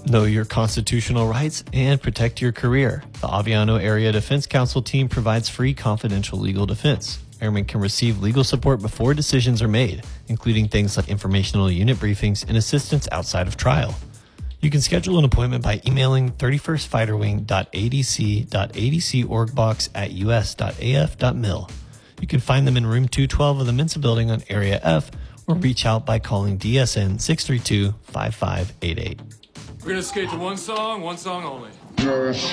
Know your constitutional rights and protect your career. The Aviano Area Defense Council team provides free confidential legal defense. Airmen can receive legal support before decisions are made, including things like informational unit briefings and assistance outside of trial. You can schedule an appointment by emailing 31stfighterwing.adc.orgbox@us.af.mil. You can find them in room 212 of the Mensa building on Area F, or reach out by calling DSN 632-5588. We're going to skate to one song only.